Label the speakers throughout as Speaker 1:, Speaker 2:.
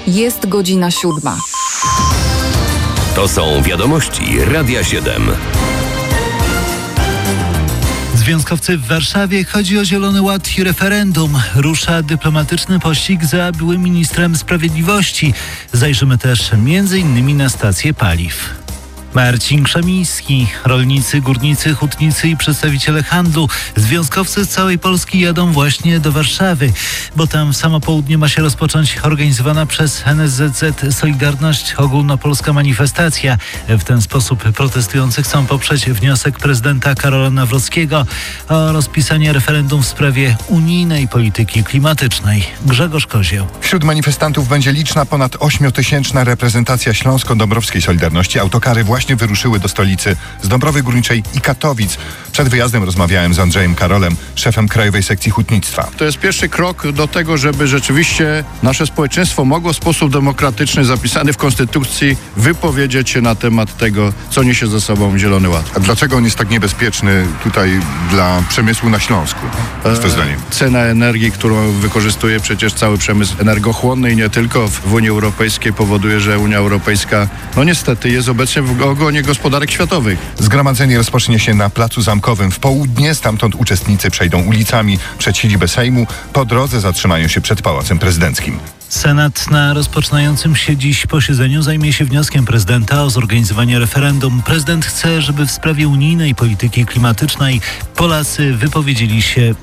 Speaker 1: Jest godzina 7.
Speaker 2: To są wiadomości Radia 7.
Speaker 3: Związkowcy w Warszawie. Chodzi o Zielony Ład i referendum. Rusza dyplomatyczny pościg za byłym ministrem sprawiedliwości. Zajrzymy też m.in. na stację paliw. Marcin Krzemiński, rolnicy, górnicy, hutnicy i przedstawiciele handlu. Związkowcy z całej Polski jadą właśnie do Warszawy, bo tam w samo południe ma się rozpocząć organizowana przez NSZZ Solidarność ogólnopolska manifestacja. W ten sposób protestujący chcą poprzeć wniosek prezydenta Karola Nawrockiego o rozpisanie referendum w sprawie unijnej polityki klimatycznej. Grzegorz Kozieł.
Speaker 4: Wśród manifestantów będzie liczna ponad 8-tysięczna reprezentacja Śląsko-Dąbrowskiej Solidarności. Autokary właśnie wyruszyły do stolicy z Dąbrowy Górniczej i Katowic. Przed wyjazdem rozmawiałem z Andrzejem Karolem, szefem Krajowej Sekcji Hutnictwa.
Speaker 5: To jest pierwszy krok do tego, żeby rzeczywiście nasze społeczeństwo mogło w sposób demokratyczny, zapisany w Konstytucji, wypowiedzieć się na temat tego, co niesie ze sobą Zielony Ład.
Speaker 4: A dlaczego on jest tak niebezpieczny tutaj dla przemysłu na Śląsku? To zdaniem.
Speaker 5: Cena energii, którą wykorzystuje przecież cały przemysł energochłonny i nie tylko w Unii Europejskiej, powoduje, że Unia Europejska, niestety, jest obecnie w ogonie gospodarek światowych.
Speaker 4: Zgromadzenie rozpocznie się na Placu Zamkowym w południe. Stamtąd uczestnicy przejdą ulicami przed siedzibę Sejmu. Po drodze zatrzymają się przed Pałacem Prezydenckim.
Speaker 3: Senat na rozpoczynającym się dziś posiedzeniu zajmie się wnioskiem prezydenta o zorganizowanie referendum. Prezydent chce, żeby w sprawie unijnej polityki klimatycznej Polacy wypowiedzieli się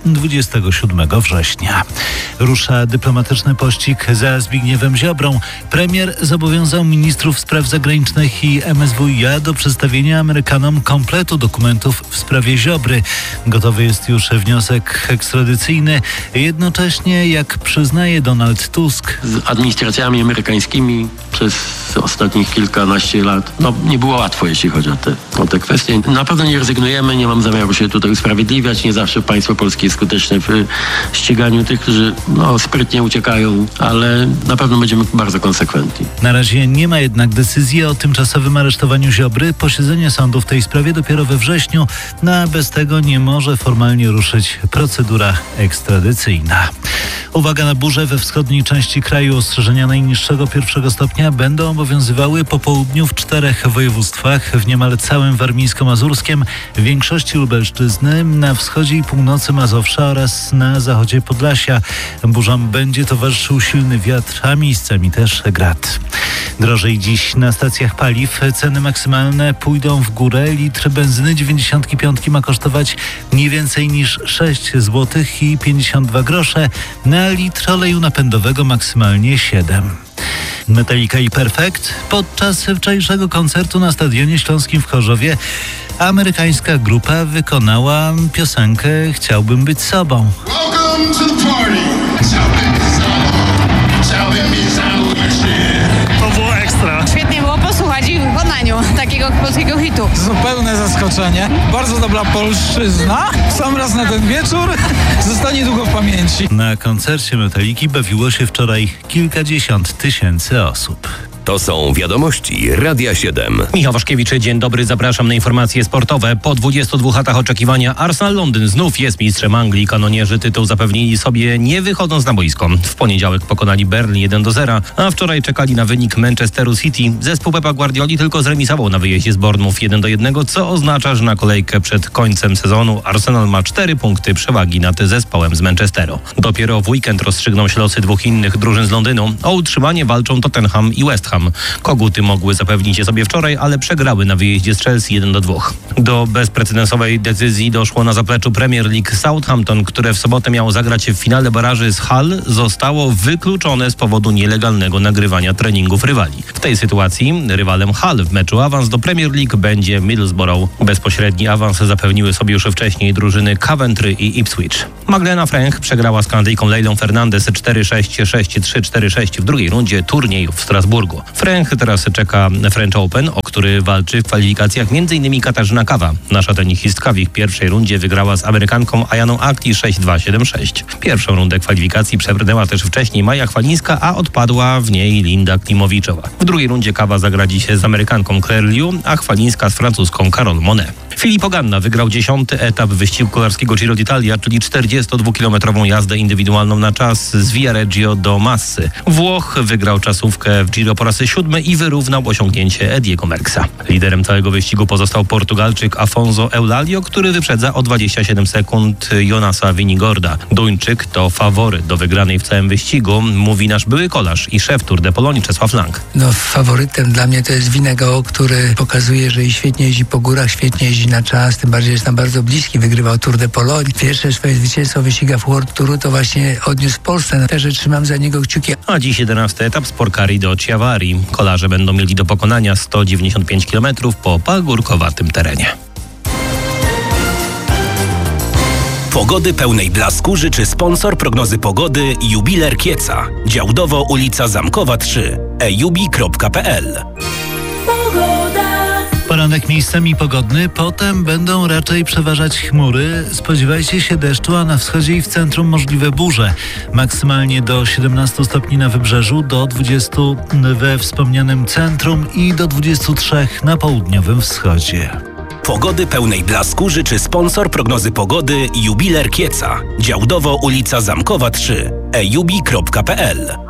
Speaker 3: 27 września. Rusza dyplomatyczny pościg za Zbigniewem Ziobrą. Premier zobowiązał ministrów spraw zagranicznych i MSWiA do przedstawienia Amerykanom kompletu dokumentów w sprawie Ziobry. Gotowy jest już wniosek ekstradycyjny. Jednocześnie, jak przyznaje Donald Tusk,
Speaker 6: z administracjami amerykańskimi przez ostatnich kilkanaście lat nie było łatwo, jeśli chodzi o te kwestie. Na pewno nie rezygnujemy, nie mam zamiaru się tutaj usprawiedliwiać. Nie zawsze państwo polskie jest skuteczne w ściganiu tych, którzy sprytnie uciekają, ale na pewno będziemy bardzo konsekwentni.
Speaker 3: Na razie nie ma jednak decyzji o tymczasowym aresztowaniu Ziobry. Posiedzenie sądu w tej sprawie dopiero we wrześniu, a bez tego nie może formalnie ruszyć procedura ekstradycyjna. Uwaga na burzę we wschodniej części kraju. Ostrzeżenia najniższego 1 stopnia będą obowiązywały po południu w 4 województwach, w niemal całym warmińsko-mazurskiem, w większości Lubelszczyzny, na wschodzie i północy Mazowsza oraz na zachodzie Podlasia. Burzom będzie towarzyszył silny wiatr, a miejscami też grad. Drożej dziś na stacjach paliw. Ceny maksymalne pójdą w górę. Litr benzyny 95 ma kosztować nie więcej niż 6 zł i 52 grosze. Na litr oleju napędowego maksymalnie 7. Metallica i Perfect. Podczas wczorajszego koncertu na Stadionie Śląskim w Chorzowie amerykańska grupa wykonała piosenkę Chciałbym być sobą.
Speaker 7: Welcome to the party.
Speaker 8: To było ekstra.
Speaker 9: Świetnie było posłuchać ich w wykonaniu takiego polskiego hitu.
Speaker 10: Zupełne zaskoczenie. Bardzo dobra polszczyzna. Sam raz na ten wieczór zostanie długo w pamięci.
Speaker 3: Na koncercie Metalliki bawiło się wczoraj kilkadziesiąt tysięcy osób.
Speaker 2: To są wiadomości Radia 7.
Speaker 11: Michał Waszkiewicz, dzień dobry, zapraszam na informacje sportowe. Po 22 latach oczekiwania Arsenal Londyn znów jest mistrzem Anglii. Kanonierzy tytuł zapewnili sobie nie wychodząc na boisko. W poniedziałek pokonali Berlin 1-0, a wczoraj czekali na wynik Manchesteru City. Zespół Pepa Guardioli tylko zremisował na wyjeździe z Bournemouth 1-1, co oznacza, że na kolejkę przed końcem sezonu Arsenal ma 4 punkty przewagi nad zespołem z Manchesteru. Dopiero w weekend rozstrzygną się losy dwóch innych drużyn z Londynu. O utrzymanie walczą Tottenham i West Ham. Koguty mogły zapewnić je sobie wczoraj, ale przegrały na wyjeździe z Chelsea 1-2. Do bezprecedensowej decyzji doszło na zapleczu Premier League. Southampton, które w sobotę miało zagrać w finale baraży z Hull, zostało wykluczone z powodu nielegalnego nagrywania treningów rywali. W tej sytuacji rywalem Hull w meczu awans do Premier League będzie Middlesbrough. Bezpośredni awans zapewniły sobie już wcześniej drużyny Coventry i Ipswich. Magdalena Fręch przegrała z Kanadyjką Leilą Fernandez 4-6, 6-3, 4-6 w drugiej rundzie turnieju w Strasburgu. Fręch teraz czeka French Open, o który walczy w kwalifikacjach m.in. Katarzyna Kawa. Nasza tenisistka w ich pierwszej rundzie wygrała z Amerykanką Ayaną Akli 6-2, 7-6. Pierwszą rundę kwalifikacji przebrnęła też wcześniej Maja Chwalińska, a odpadła w niej Linda Klimowiczowa. W drugiej rundzie Kawa zagra dziś z Amerykanką Claire Liu, a Chwalińska z francuską Carole Monet. Filippo Ganna wygrał 10. etap wyścigu kolarskiego Giro d'Italia, czyli 42-kilometrową jazdę indywidualną na czas z Viareggio do Massy. Włoch wygrał czasówkę w Giro po raz 7. i wyrównał osiągnięcie Ediego Merckxa. Liderem całego wyścigu pozostał Portugalczyk Afonso Eulalio, który wyprzedza o 27 sekund Jonasa Vinigorda. Duńczyk to faworyt do wygranej w całym wyścigu, mówi nasz były kolarz i szef Tour de Pologne Czesław Lang.
Speaker 1: Faworytem dla mnie to jest Vingegaard, który pokazuje, że i świetnie jeździ po górach, świetnie jeździ na czas, tym bardziej jest tam bardzo bliski, wygrywał Tour de Pologne. Pierwsze swoje zwycięstwo w wyścigach World Touru to właśnie odniósł w Polsce. Też trzymam za niego kciuki.
Speaker 11: A dziś 11. etap z Porcari do Chiavari. Kolarze będą mieli do pokonania 195 km po pagórkowatym terenie.
Speaker 2: Pogody pełnej blasku życzy sponsor prognozy pogody Jubiler Kieca. Działdowo ulica Zamkowa 3. ejubi.pl.
Speaker 3: Poranek miejscami pogodny, potem będą raczej przeważać chmury. Spodziewajcie się deszczu, a na wschodzie i w centrum możliwe burze. Maksymalnie do 17 stopni na wybrzeżu, do 20 we wspomnianym centrum i do 23 na południowym wschodzie.
Speaker 2: Pogody pełnej blasku życzy sponsor prognozy pogody Jubiler Kieca. Działdowo ulica Zamkowa 3. ejubi.pl.